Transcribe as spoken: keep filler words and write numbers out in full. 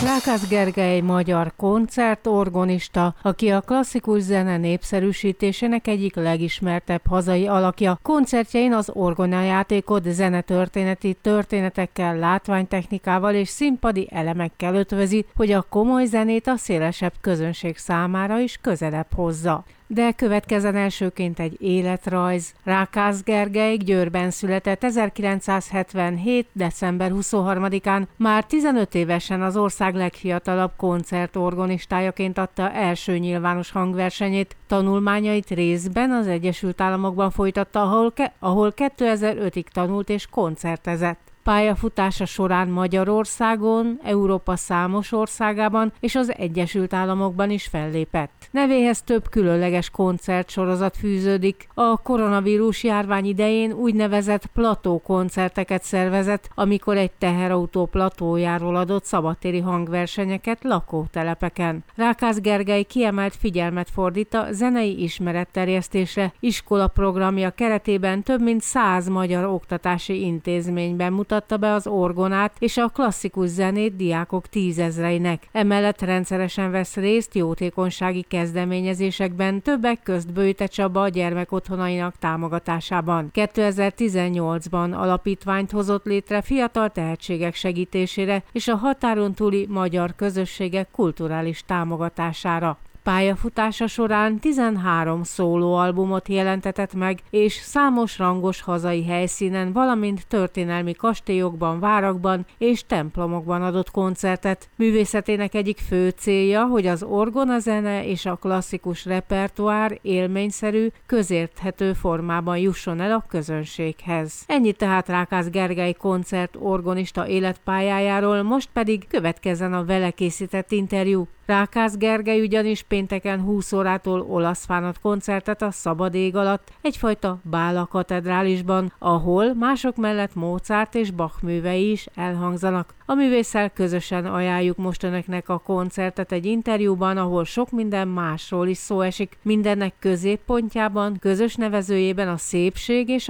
Rákász Gergely magyar koncertorgonista, aki a klasszikus zene népszerűsítésének egyik legismertebb hazai alakja. Koncertjein az orgonajátékot zenetörténeti történetekkel, látványtechnikával és színpadi elemekkel ötvözi, hogy a komoly zenét a szélesebb közönség számára is közelebb hozza. De következzen elsőként egy életrajz. Rákász Gergely Győrben született ezerkilencszázhetvenhét. december huszonharmadikán, már tizenöt évesen az ország legfiatalabb koncertorgonistájaként adta első nyilvános hangversenyét. Tanulmányait részben az Egyesült Államokban folytatta, ahol, ke- ahol kétezer-ötig tanult és koncertezett. Pályafutása során Magyarországon, Európa számos országában és az Egyesült Államokban is fellépett. Nevéhez több különleges koncertsorozat fűződik. A koronavírus járvány idején úgynevezett platókoncerteket szervezett, amikor egy teherautó platójáról adott szabadtéri hangversenyeket lakótelepeken. Rákász Gergely kiemelt figyelmet fordít a zenei ismeretterjesztésre. Iskolaprogramja keretében több mint száz magyar oktatási intézményben mutat mutatta be az orgonát és a klasszikus zenét diákok tízezreinek. Emellett rendszeresen vesz részt jótékonysági kezdeményezésekben, többek közt Böjte Csaba gyermekotthonainak támogatásában. kétezer-tizennyolcban alapítványt hozott létre fiatal tehetségek segítésére és a határon túli magyar közösségek kulturális támogatására. Pályafutása során tizenhárom szólóalbumot jelentetett meg, és számos rangos hazai helyszínen, valamint történelmi kastélyokban, várakban és templomokban adott koncertet. Művészetének egyik fő célja, hogy az orgonazene és a klasszikus repertoár élményszerű, közérthető formában jusson el a közönséghez. Ennyi tehát Rákász Gergely koncertorgonista életpályájáról, most pedig következzen a vele készített interjú. Rákász Gergely ugyanis pénteken húsz órától olasz fánat koncertet a szabad ég alatt, egyfajta bál katedrálisban, ahol mások mellett Mozart és Bach művei is elhangzanak. A művésszel közösen ajánljuk most önöknek a koncertet egy interjúban, ahol sok minden másról is szó esik. Mindennek középpontjában, közös nevezőjében a szépség és